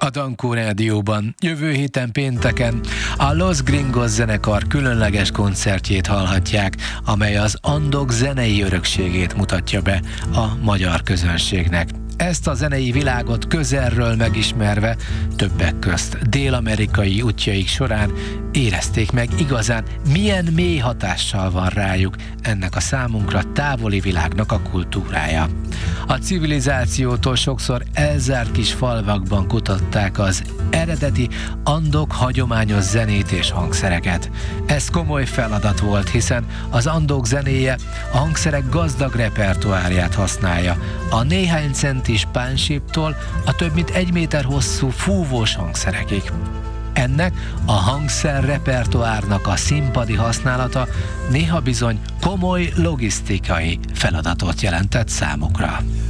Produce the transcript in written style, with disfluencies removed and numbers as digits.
a Dankó Rádióban. Jövő héten pénteken a Los Gringos zenekar különleges koncertjét hallhatják, amely az Andok zenei örökségét mutatja be a magyar közönségnek. Ezt a zenei világot közelről megismerve, többek közt dél-amerikai útjaik során érezték meg igazán, milyen mély hatással van rájuk ennek a számunkra távoli világnak a kultúrája. A civilizációtól sokszor elzárt kis falvakban kutatták az eredeti andok hagyományos zenét és hangszereket. Ez komoly feladat volt, hiszen az andok zenéje a hangszerek gazdag repertoárját használja, a néhány centis pánsíptól a több mint 1 méter hosszú fúvós hangszerekig. Ennek a hangszer repertoárnak a színpadi használata néha bizony komoly logisztikai feladatot jelentett számukra.